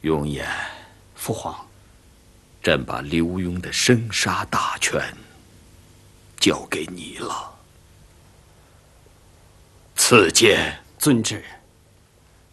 永琰， 父皇， 朕把刘墉的生杀大权交给你了。赐剑。 遵旨。